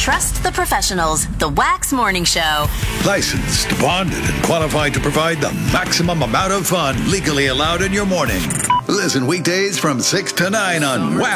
Trust the professionals. The Wax Morning Show. Licensed, bonded, and qualified to provide the maximum amount of fun legally allowed in your morning. Listen weekdays from 6 to 9 on Wax.